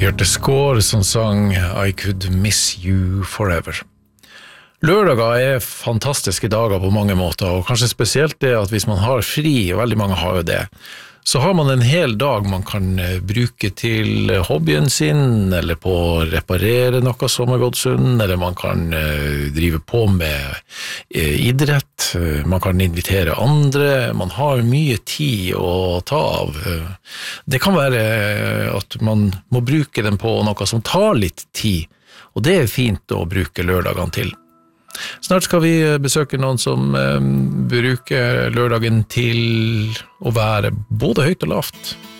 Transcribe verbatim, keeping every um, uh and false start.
Hørte Score som sang I Could Miss You Forever. Lørdager er fantastiske dager på mange måter, og kanskje spesielt det at hvis man har fri, og veldig mange har jo det, så har man en hel dag man kan bruke til hobbyen sin, eller på å reparere noe som har gått sunn, eller man kan drive på med idrett, man kan invitere andre, man har mye tid å ta av. Det kan være at man må bruke den på noe som tar litt tid, og det er fint å bruke lørdagene til. Snart skal vi besøke noen som eh, bruker lørdagen til å være både høyt og lavt.